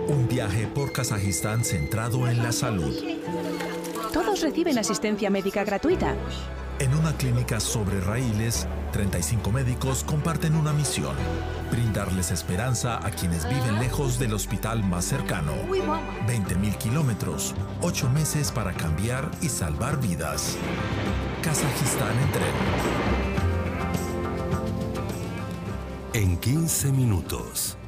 Un viaje por Kazajistán centrado en la salud. Todos reciben asistencia médica gratuita. En una clínica sobre raíles, 35 médicos comparten una misión: brindarles esperanza a quienes viven lejos del hospital más cercano. 20.000 kilómetros, 8 meses para cambiar y salvar vidas. Kazajistán en tren. En 15 minutos.